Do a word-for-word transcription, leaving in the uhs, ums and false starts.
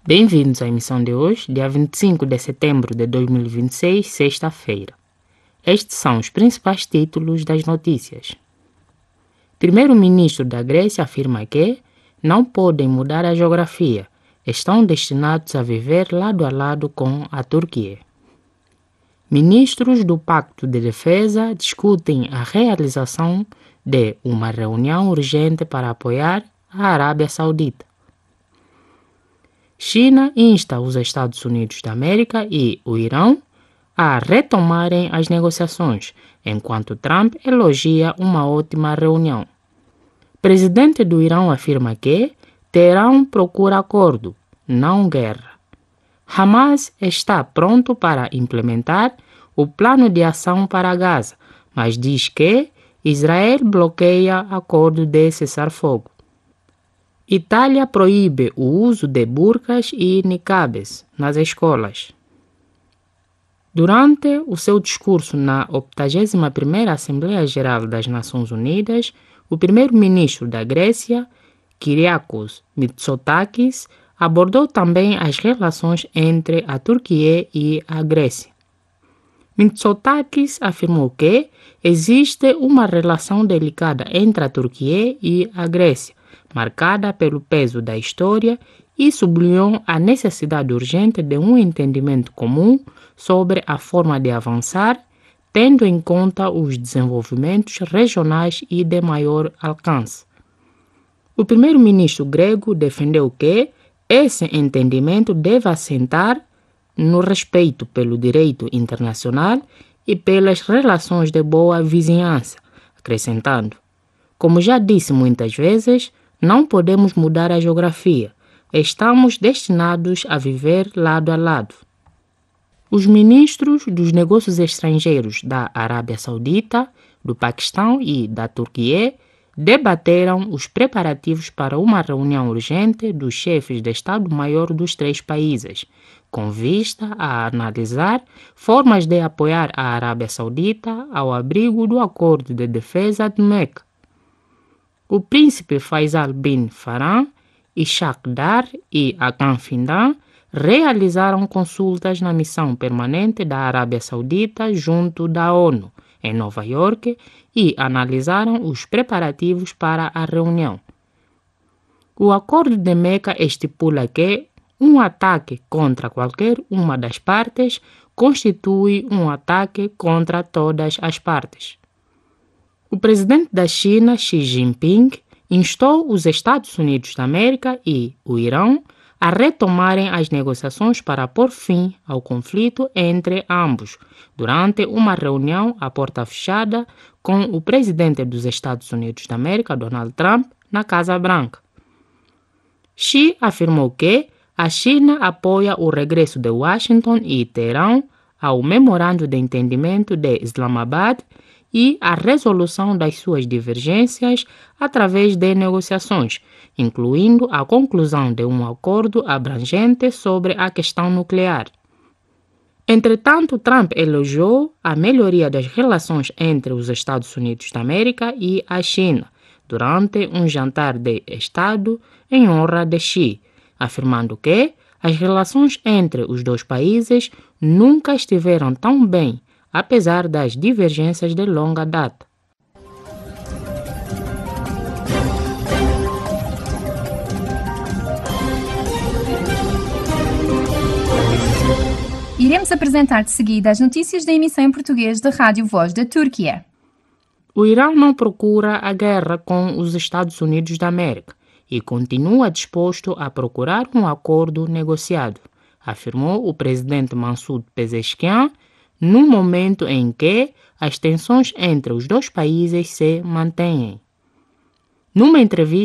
Bem-vindos à emissão de hoje, dia vinte e cinco de setembro de dois mil e vinte e seis, sexta-feira. Estes são os principais títulos das notícias. Primeiro-ministro da Grécia afirma que não podem mudar a geografia, estão destinados a viver lado a lado com a Turquia. Ministros do Pacto de Defesa discutem a realização de uma reunião urgente para apoiar a Arábia Saudita. China insta os Estados Unidos da América e o Irão a retomarem as negociações, enquanto Trump elogia uma ótima reunião. Presidente do Irão afirma que Teherão procura acordo, não guerra. Hamas está pronto para implementar o plano de ação para Gaza, mas diz que Israel bloqueia acordo de cessar-fogo. Itália proíbe o uso de burcas e niqabes nas escolas. Durante o seu discurso na oitagésima primeira Assembleia Geral das Nações Unidas, o primeiro-ministro da Grécia, Kyriakos Mitsotakis, abordou também as relações entre a Turquia e a Grécia. Mitsotakis afirmou que existe uma relação delicada entre a Turquia e a Grécia, marcada pelo peso da história, e sublinhou a necessidade urgente de um entendimento comum sobre a forma de avançar, tendo em conta os desenvolvimentos regionais e de maior alcance. O primeiro-ministro grego defendeu que esse entendimento deve assentar no respeito pelo direito internacional e pelas relações de boa vizinhança, acrescentando: como já disse muitas vezes, não podemos mudar a geografia. Estamos destinados a viver lado a lado. Os ministros dos negócios estrangeiros da Arábia Saudita, do Paquistão e da Turquia debateram os preparativos para uma reunião urgente dos chefes de Estado-Maior dos três países, com vista a analisar formas de apoiar a Arábia Saudita ao abrigo do Acordo de Defesa de Meca. O príncipe Faisal bin Farhan, Ishaq Dar e Hakan Fidan realizaram consultas na missão permanente da Arábia Saudita junto da ONU, em Nova York, e analisaram os preparativos para a reunião. O Acordo de Meca estipula que um ataque contra qualquer uma das partes constitui um ataque contra todas as partes. O presidente da China, Xi Jinping, instou os Estados Unidos da América e o Irão a retomarem as negociações para pôr fim ao conflito entre ambos, durante uma reunião à porta fechada com o presidente dos Estados Unidos da América, Donald Trump, na Casa Branca. Xi afirmou que a China apoia o regresso de Washington e Teherão ao Memorando de Entendimento de Islamabad e a resolução das suas divergências através de negociações, incluindo a conclusão de um acordo abrangente sobre a questão nuclear. Entretanto, Trump elogiou a melhoria das relações entre os Estados Unidos da América e a China durante um jantar de Estado em honra de Xi, afirmando que as relações entre os dois países nunca estiveram tão bem, apesar das divergências de longa data. Iremos apresentar de seguida as notícias da emissão em português da Rádio Voz da Turquia. O Irão não procura a guerra com os Estados Unidos da América e continua disposto a procurar um acordo negociado, afirmou o presidente Massoud Pezeshkian, num momento em que as tensões entre os dois países se mantêm. Numa entrevista